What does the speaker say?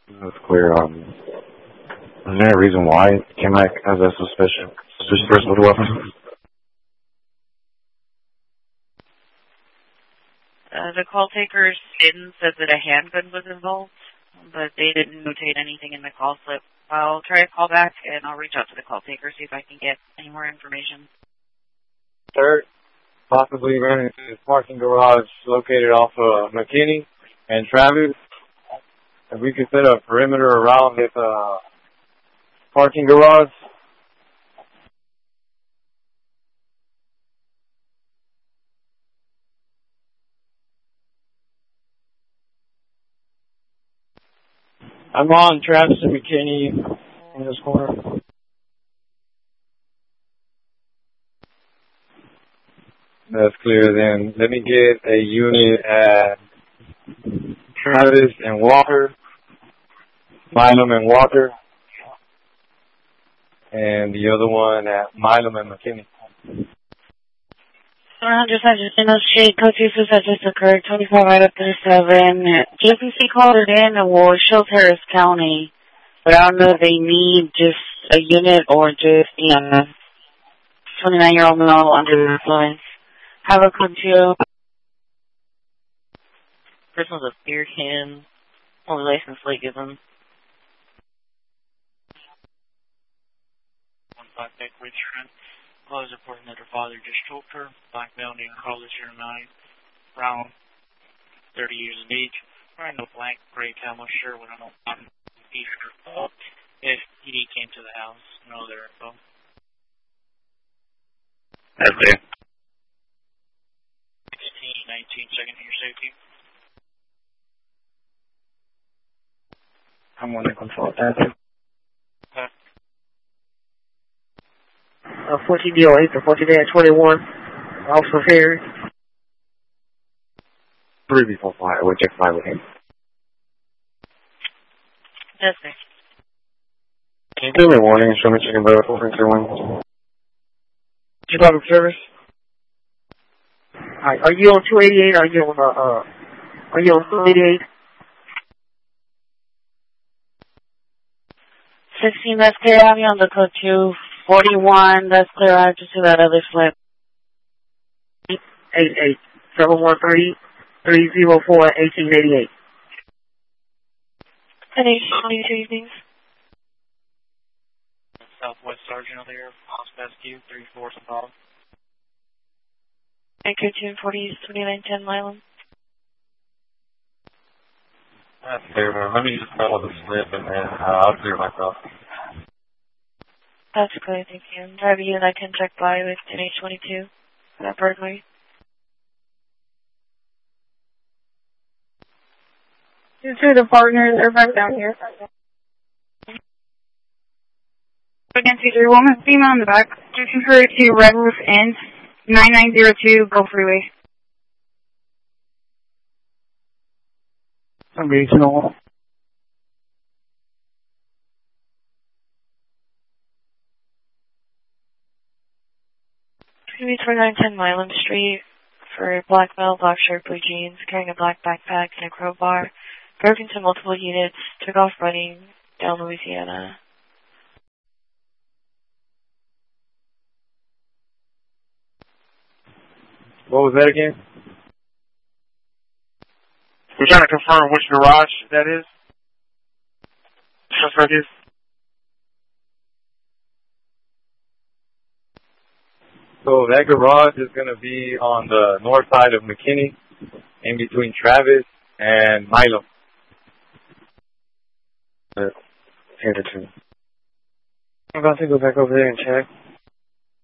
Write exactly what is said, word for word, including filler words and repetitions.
That's clear. Um, is there a reason why K-Mac has a suspicion, suspicious person with a weapon? Uh, the call taker's in said that a handgun was involved, but they didn't notate anything in the call slip. I'll try to call back, and I'll reach out to the call taker, see if I can get any more information. Third, possibly ran into his parking garage located off of McKinney and Travis. If we could set a perimeter around this uh, parking garage. I'm on Travis and McKinney in this corner. That's clear then. Let me get a unit at Travis and Walker, Milam and Walker, and the other one at Milam and McKinney. one hundred Central Street, code two suicide just occurred, twenty-five out of thirty-seven. J P C called it in, and we'll show Harris County, but I don't know if they need just a unit or just, you know, twenty-nine-year-old male under the influence. Have a code two. Person with a beer can, only license plate given. one five Beck Ridge Front. Call is reporting that her father just choked her. Black male named Carlos nine, around thirty years of age. Wearing a black gray camo shirt with an open t-shirt. If E D came to the house, no other info. That's clear. sixteen, nineteen, second year safety. I'm on the control. Thank you. Okay. Uh, fourteen D oh eight to fourteen A twenty-one. Officer Harris. Three before five. We'll check five with him. Yes, sir. Can you give me a warning? Show me chicken butter four three one. Chief Public Service. Alright, are you on two eighty-eight? Are you on, uh, uh, are you on two eighty-eight? sixteen, that's clear. Have you on the code two. forty-one, that's clear. I have to see that other slip. eight eight seven one three three zero four eighteen eighty-eight. ten eight twenty-two, please. Southwest Sergeant over here, Hospice Q, three four Sabal. Anchor two forty, twenty-nine ten, Milam. That's clear. Let me just follow the slip and then uh, I'll clear myself. That's clear, thank you. I have a unit I can check by with ten eight twenty-two for that burglary. Two to the partners, they're back down here. Again, two three, woman, female in the back. two two two Red Roof Inn, nine nine zero two, Go Freeway. I'm regional. Maybe twenty-nine ten Milam Street for black male, black shirt, blue jeans, carrying a black backpack and a crowbar. Broken to multiple units, took off running down Louisiana. What was that again? We're trying to confirm which garage that is. Suspect is. So that garage is going to be on the north side of McKinney, in between Travis and Milo. Ten to two. I'm about to go back over there and check.